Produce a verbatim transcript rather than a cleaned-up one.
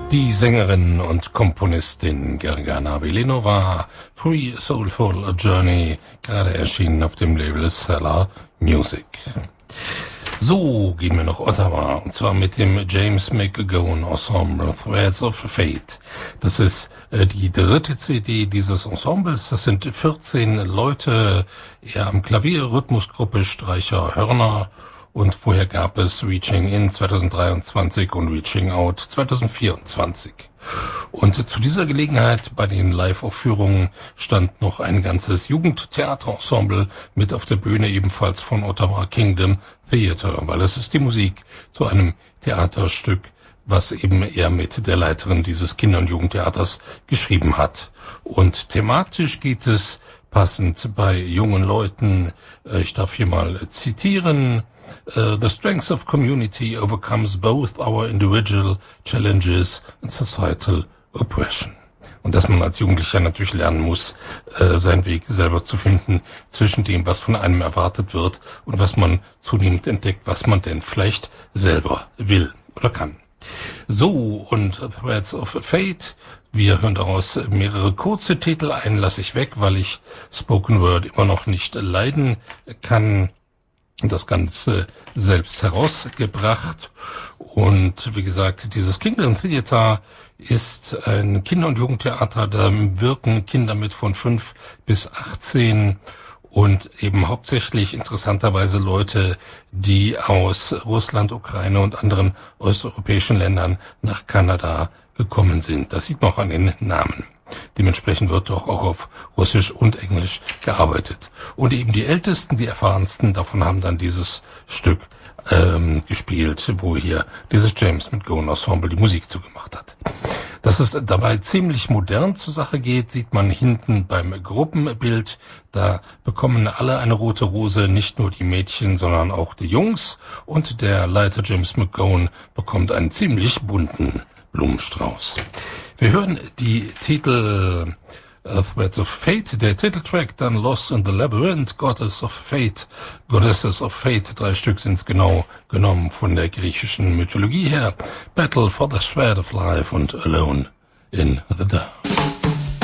Die Sängerin und Komponistin Gergana Velenova, Free Soulful Journey, gerade erschienen auf dem Label Cellar Music. So gehen wir nach Ottawa, und zwar mit dem James McGowan Ensemble Threads of Fate. Das ist äh, die dritte C D dieses Ensembles. Das sind vierzehn Leute, eher am Klavier, Rhythmusgruppe, Streicher, Hörner. Und vorher gab es Reaching In zwanzig dreiundzwanzig und Reaching Out zwanzig vierundzwanzig. Und zu dieser Gelegenheit bei den Live-Aufführungen stand noch ein ganzes Jugendtheaterensemble mit auf der Bühne, ebenfalls von Ottawa Kingdom Theatre, weil es ist die Musik zu einem Theaterstück, was eben er mit der Leiterin dieses Kinder- und Jugendtheaters geschrieben hat. Und thematisch geht es passend bei jungen Leuten, ich darf hier mal zitieren, Uh, the strength of community overcomes both our individual challenges and societal oppression. Und dass man als Jugendlicher natürlich lernen muss, uh, seinen Weg selber zu finden zwischen dem, was von einem erwartet wird und was man zunehmend entdeckt, was man denn vielleicht selber will oder kann. So, und Threads of Fate, wir hören daraus mehrere kurze Titel, einen lasse ich weg, weil ich Spoken Word immer noch nicht leiden kann. Das Ganze selbst herausgebracht. Und wie gesagt, dieses Kingdom Theatre ist ein Kinder- und Jugendtheater, da wirken Kinder mit von fünf bis achtzehn und eben hauptsächlich interessanterweise Leute, die aus Russland, Ukraine und anderen osteuropäischen Ländern nach Kanada gekommen sind. Das sieht man auch an den Namen. Dementsprechend wird doch auch auf Russisch und Englisch gearbeitet. Und eben die Ältesten, die Erfahrensten, davon haben dann dieses Stück ähm, gespielt, wo hier dieses James McGowan Ensemble die Musik zugemacht hat. Dass es dabei ziemlich modern zur Sache geht, sieht man hinten beim Gruppenbild. Da bekommen alle eine rote Rose, nicht nur die Mädchen, sondern auch die Jungs. Und der Leiter James McGowan bekommt einen ziemlich bunten Blumenstrauß. Wir hören die Titel uh, Threads of Fate, der Titeltrack, dann Lost in the Labyrinth, Goddess of Fate, Goddesses of Fate, drei Stück sind es genau genommen von der griechischen Mythologie her, Battle for the Thread of Life und Alone in the Dark.